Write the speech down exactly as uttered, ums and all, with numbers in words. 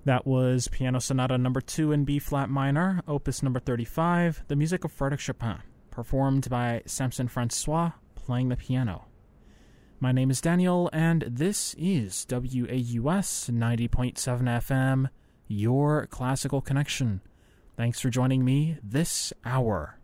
That was Piano Sonata number two in B-flat minor, opus number thirty-five, the music of Frédéric Chopin, performed by Samson Francois, playing the piano. My name is Daniel, and this is W A U S ninety point seven F M, your classical connection. Thanks for joining me this hour.